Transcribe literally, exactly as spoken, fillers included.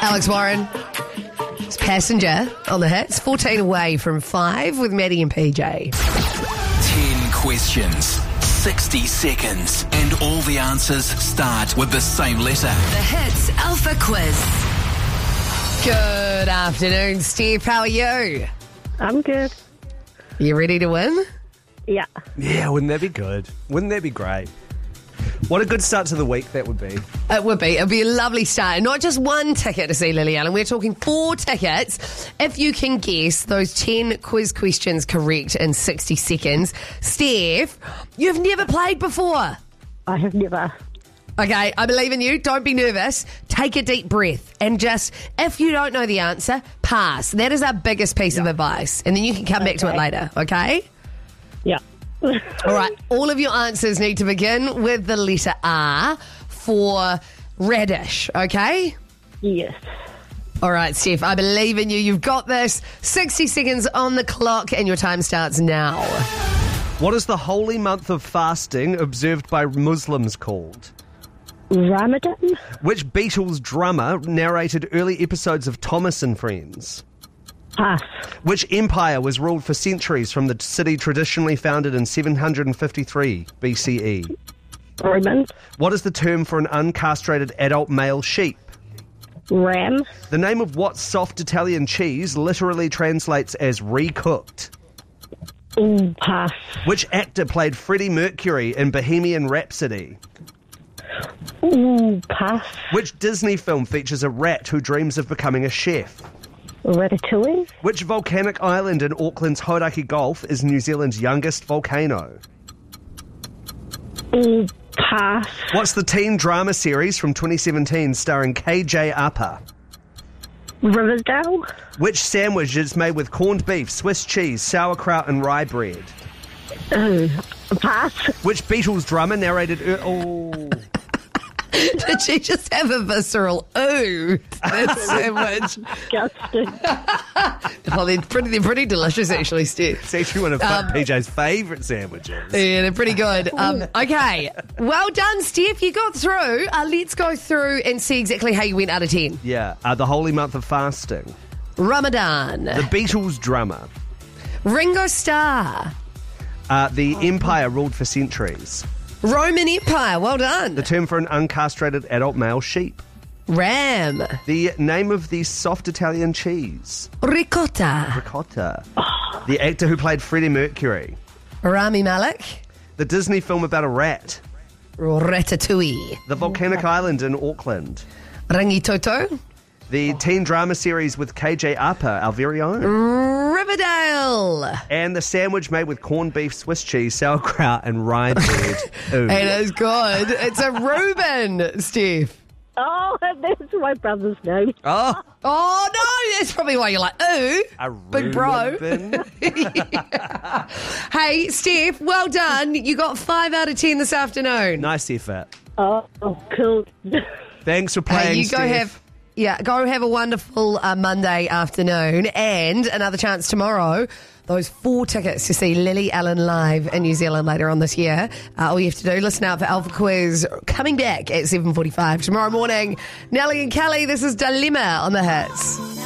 Alex Warren. It's Passenger on the hits. fourteen away from five with Maddie and P J. ten questions, sixty seconds, and all the answers start with the same letter. The Hits Alpha Quiz. Good afternoon, Steve. How are you? I'm good. You ready to win? Yeah. Yeah, wouldn't that be good? Wouldn't that be great? What a good start to the week that would be. It would be. It would be a lovely start. Not just one ticket to see Lily Allen. We're talking four tickets. If you can guess those ten quiz questions correct in sixty seconds. Steph, you've never played before. I have never. Okay, I believe in you. Don't be nervous. Take a deep breath and just, if you don't know the answer, pass. That is our biggest piece of advice. And then you can come back to it later, okay? Yeah. All right, all of your answers need to begin with the letter R for radish, okay? Yes. All right, Steph, I believe in you. You've got this. sixty seconds on the clock and your time starts now. What is the holy month of fasting observed by Muslims called? Ramadan? Which Beatles drummer narrated early episodes of Thomas and Friends? Pass. Which empire was ruled for centuries from the city traditionally founded in seven hundred fifty-three B C E? Roman? What is the term for an uncastrated adult male sheep? Ram? The name of what soft Italian cheese literally translates as recooked? Ooh, pass. Which actor played Freddie Mercury in Bohemian Rhapsody? Ooh, pass. Which Disney film features a rat who dreams of becoming a chef? Ratatouille? Which volcanic island in Auckland's Hauraki Gulf is New Zealand's youngest volcano? Ooh, pass. What's the teen drama series from twenty seventeen starring K J Apa? Riverdale? Which sandwich is made with corned beef, Swiss cheese, sauerkraut and rye bread? Ooh, pass. Which Beatles drummer narrated... Er- oh... Did she just have a visceral ooh to that sandwich? Disgusting. Well, they're pretty, they're pretty delicious, actually, Steph. It's actually one of Um, P J's favourite sandwiches. Yeah, they're pretty good. Um, okay, well done, Steph. You got through. Uh, let's go through and see exactly how you went out of ten. Yeah, uh, the holy month of fasting. Ramadan. The Beatles drummer. Ringo Starr. Uh, the empire ruled for centuries. Roman Empire. Well done. The term for an uncastrated adult male sheep. Ram. The name of the soft Italian cheese. Ricotta. Ricotta. The actor who played Freddie Mercury. Rami Malek. The Disney film about a rat. Ratatouille. The volcanic island in Auckland. Rangitoto. The teen drama series with K J Apa, our very own. Riverdale. And the sandwich made with corned beef, Swiss cheese, sauerkraut and rye bread. Ooh. It is good. It's a Reuben, Steph. Oh, that's my brother's name. Oh, Oh, no, that's probably why you're like, ooh, a big bro. Reuben. Hey, Steph, well done. You got five out of ten this afternoon. Nice effort. Oh, oh cool. Thanks for playing, Hey, you go Steph. have, yeah, go have a wonderful uh, Monday afternoon and another chance tomorrow. Those four tickets to see Lily Allen live in New Zealand later on this year. Uh, all you have to do, listen out for Alpha Quiz coming back at seven forty-five tomorrow morning. Nelly and Kelly, this is Dilemma on the Hits.